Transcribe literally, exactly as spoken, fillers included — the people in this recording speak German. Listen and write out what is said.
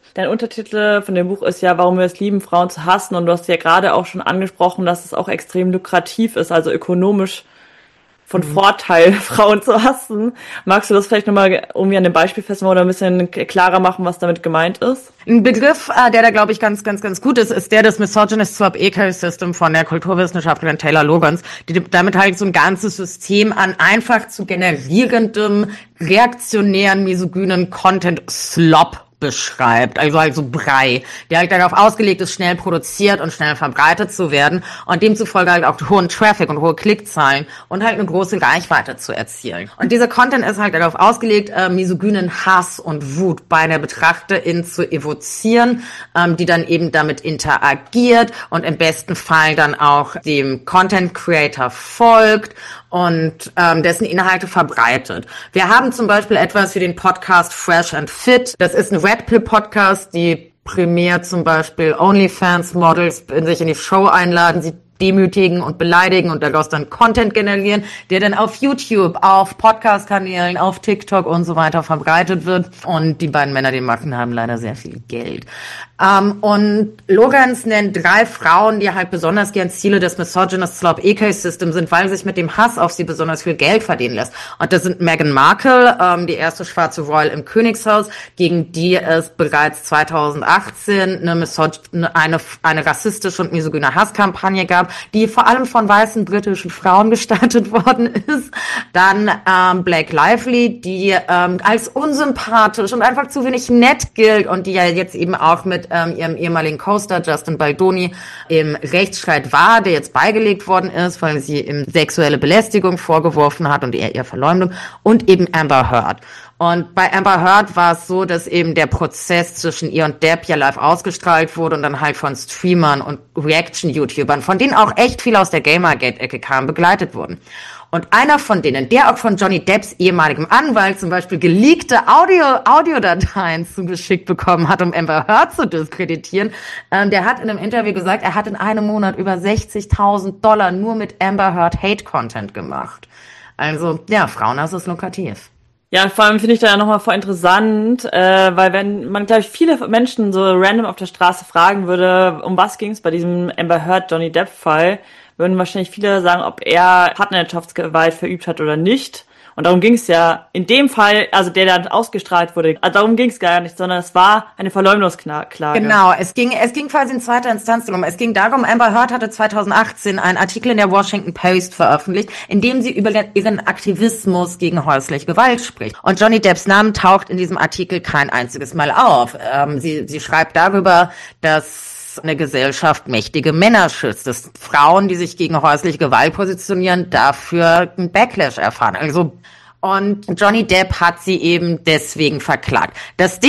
Dein Untertitel von dem Buch ist ja, warum wir es lieben, Frauen zu hassen. Und du hast ja gerade auch schon angesprochen, dass es auch extrem lukrativ ist, also ökonomisch von mhm. Vorteil, Frauen zu hassen. Magst du das vielleicht nochmal irgendwie an dem Beispiel festmachen oder ein bisschen klarer machen, was damit gemeint ist? Ein Begriff, äh, der da, glaube ich, ganz, ganz, ganz gut ist, ist der des Misogynist Swap Ecosystem von der Kulturwissenschaftlerin Taylor Logans, die damit halt so ein ganzes System an einfach zu generierendem, reaktionären, misogynen Content-Slop beschreibt, also halt so Brei, der halt darauf ausgelegt ist, schnell produziert und schnell verbreitet zu werden und demzufolge halt auch hohen Traffic und hohe Klickzahlen und halt eine große Reichweite zu erzielen. Und dieser Content ist halt darauf ausgelegt, äh, misogynen Hass und Wut bei der Betrachterin zu evozieren, ähm, die dann eben damit interagiert und im besten Fall dann auch dem Content Creator folgt und ähm, dessen Inhalte verbreitet. Wir haben zum Beispiel etwas für den Podcast Fresh and Fit. Das ist ein Red Pill Podcast, die primär zum Beispiel OnlyFans-Models in sich in die Show einladen, sie demütigen und beleidigen und daraus dann Content generieren, der dann auf YouTube, auf Podcast-Kanälen, auf TikTok und so weiter verbreitet wird. Und die beiden Männer, die machen, haben leider sehr viel Geld. Ähm, und Logans nennt drei Frauen, die halt besonders gern Ziele des Misogynist Slop Ecosystem sind, weil sich mit dem Hass auf sie besonders viel Geld verdienen lässt. Und das sind Meghan Markle, ähm, die erste schwarze Royal im Königshaus, gegen die es bereits zweitausendachtzehn eine, Misog- eine, eine rassistische und misogyne Hasskampagne gab, die vor allem von weißen britischen Frauen gestartet worden ist. Dann ähm, Blake Lively, die ähm, als unsympathisch und einfach zu wenig nett gilt und die ja jetzt eben auch mit ähm, ihrem ehemaligen Co-Star Justin Baldoni im Rechtsstreit war, der jetzt beigelegt worden ist, weil sie ihm sexuelle Belästigung vorgeworfen hat und er ihr Verleumdung, und eben Amber Heard. Und bei Amber Heard war es so, dass eben der Prozess zwischen ihr und Depp ja live ausgestrahlt wurde und dann halt von Streamern und Reaction-YouTubern, von denen auch echt viel aus der Gamergate-Ecke kam, begleitet wurden. Und einer von denen, der auch von Johnny Depps ehemaligem Anwalt zum Beispiel geleakte Audio, Audiodateien zugeschickt bekommen hat, um Amber Heard zu diskreditieren, ähm, der hat in einem Interview gesagt, er hat in einem Monat über sechzigtausend Dollar nur mit Amber Heard Hate-Content gemacht. Also, ja, Frauenhass ist lukrativ. Ja, vor allem finde ich da ja nochmal voll interessant, äh, weil wenn man, glaube ich, viele Menschen so random auf der Straße fragen würde, um was ging es bei diesem Amber Heard Johnny Depp Fall, würden wahrscheinlich viele sagen, ob er Partnerschaftsgewalt verübt hat oder nicht. Und darum ging es ja in dem Fall, also der dann ausgestrahlt wurde, also darum ging es gar nicht, sondern es war eine Verleumdungsklage. Genau, es ging es ging quasi in zweiter Instanz darum. Es ging darum, Amber Heard hatte zweitausendachtzehn einen Artikel in der Washington Post veröffentlicht, in dem sie über ihren Aktivismus gegen häusliche Gewalt spricht. Und Johnny Depps Name taucht in diesem Artikel kein einziges Mal auf. Ähm, sie, sie schreibt darüber, dass eine Gesellschaft mächtige Männer schützt, dass Frauen, die sich gegen häusliche Gewalt positionieren, dafür einen Backlash erfahren. Also, und Johnny Depp hat sie eben deswegen verklagt. Das